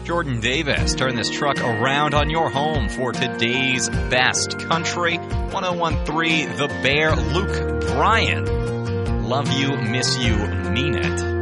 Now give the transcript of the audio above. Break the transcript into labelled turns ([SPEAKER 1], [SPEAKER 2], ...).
[SPEAKER 1] Jordan Davis. Turn this truck around on your home for today's best country. 1013 The Bear, Luke Bryan. Love you, miss you, mean it.